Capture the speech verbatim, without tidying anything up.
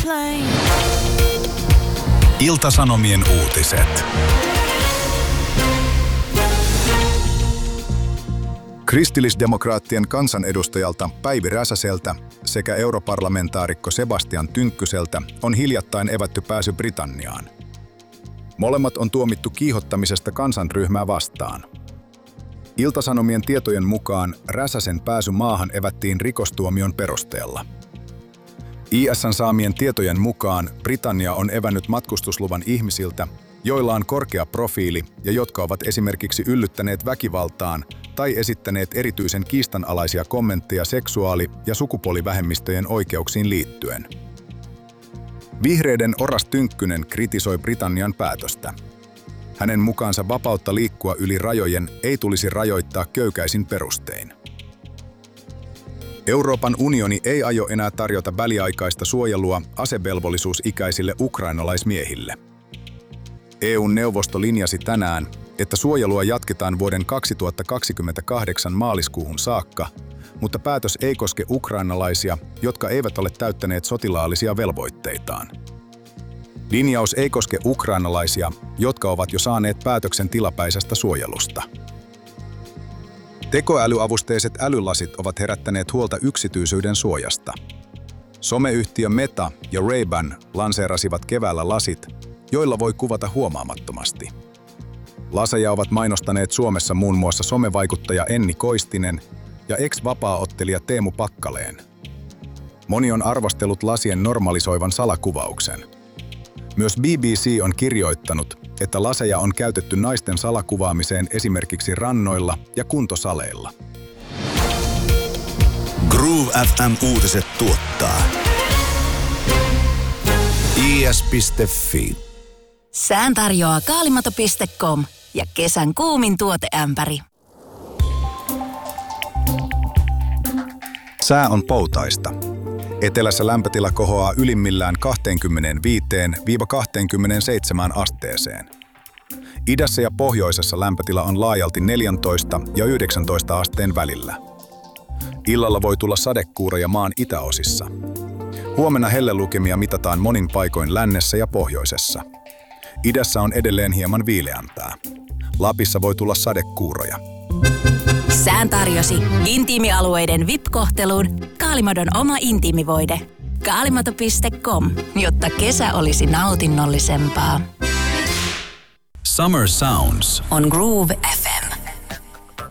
plane. Ilta-Sanomien uutiset. Kristillisdemokraattien kansanedustajalta Päivi Räsäseltä sekä europarlamentaarikko Sebastian Tynkkyseltä on hiljattain evätty pääsy Britanniaan. Molemmat on tuomittu kiihottamisesta kansanryhmää vastaan. Ilta-Sanomien tietojen mukaan Räsäsen pääsy maahan evättiin rikostuomion perusteella. I S:n saamien tietojen mukaan Britannia on evännyt matkustusluvan ihmisiltä, joilla on korkea profiili ja jotka ovat esimerkiksi yllyttäneet väkivaltaan tai esittäneet erityisen kiistanalaisia kommentteja seksuaali- ja sukupuolivähemmistöjen oikeuksiin liittyen. Vihreiden Oras Tynkkynen kritisoi Britannian päätöstä. Hänen mukaansa vapautta liikkua yli rajojen ei tulisi rajoittaa köykäisin perustein. Euroopan unioni ei aio enää tarjota väliaikaista suojelua asevelvollisuusikäisille ukrainalaismiehille. E U:n neuvosto linjasi tänään, että suojelua jatketaan vuoden kaksituhattakaksikymmentäkahdeksan maaliskuuhun saakka, mutta päätös ei koske ukrainalaisia, jotka eivät ole täyttäneet sotilaallisia velvoitteitaan. Linjaus ei koske ukrainalaisia, jotka ovat jo saaneet päätöksen tilapäisestä suojelusta. Tekoälyavusteiset älylasit ovat herättäneet huolta yksityisyyden suojasta. Someyhtiö Meta ja Ray-Ban lanseerasivat keväällä lasit, joilla voi kuvata huomaamattomasti. Laseja ovat mainostaneet Suomessa muun muassa somevaikuttaja Enni Koistinen ja ex-vapaaottelija Teemu Pakkaleen. Moni on arvostellut lasien normalisoivan salakuvauksen. Myös B B C on kirjoittanut, että laseja on käytetty naisten salakuvaamiseen esimerkiksi rannoilla ja kuntosaleilla. Groove F M-uutiset tuottaa I S piste F I. Sään tarjoaa kaalimato piste com ja kesän kuumin tuoteämpäri. Sää on poutaista. Etelässä lämpötila kohoaa ylimmillään kaksikymmentäviisi kaksikymmentäseitsemän asteeseen. Idässä ja pohjoisessa lämpötila on laajalti neljätoista ja yhdeksäntoista asteen välillä. Illalla voi tulla sadekuuroja maan itäosissa. Huomenna hellelukemia mitataan monin paikoin lännessä ja pohjoisessa. Idässä on edelleen hieman viileämpää. Lapissa voi tulla sadekuuroja. Sään tarjosi intiimialueiden V I P-kohteluun Kaalimadon oma intiimivoide. kaalimato piste com, jotta kesä olisi nautinnollisempaa. Summer Sounds on Groove F M.